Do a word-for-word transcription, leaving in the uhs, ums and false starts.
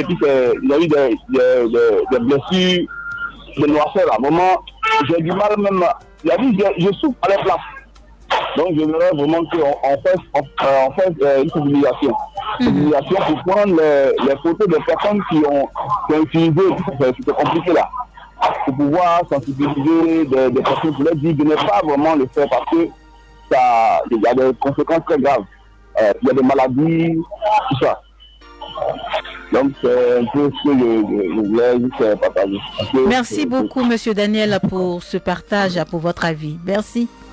puis il y a eu des, des, des, des blessures, des noirceurs. À un moment, j'ai du mal même. Il a dit, je, je souffre à la place. Donc, je voudrais vraiment qu'on on fait, on, on fait euh, une sensibilisation. Une sensibilisation pour prendre les, les photos des personnes qui ont, qui ont utilisé, c'est compliqué là, pour pouvoir sensibiliser des, des personnes pour leur dire de ne pas vraiment le faire parce que ça, il y a des conséquences très graves. Euh, il y a des maladies, tout ça. Donc, c'est un peu ce que je, je voulais juste partager. Merci beaucoup, Monsieur Daniel, pour ce partage, pour votre avis. Merci.